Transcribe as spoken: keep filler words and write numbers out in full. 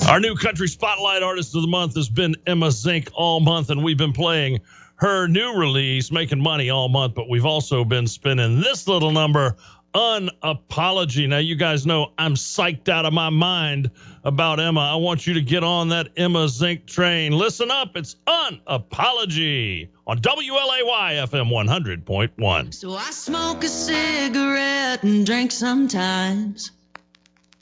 Our new country spotlight artist of the month has been Emma Zink all month, and we've been playing her new release, Making Money, all month, but we've also been spinning this little number, Unapology. Now, you guys know I'm psyched out of my mind about Emma. I want you to get on that Emma Zink train. Listen up, it's Unapology on W L A Y F M one hundred point one. So I smoke a cigarette and drink sometimes.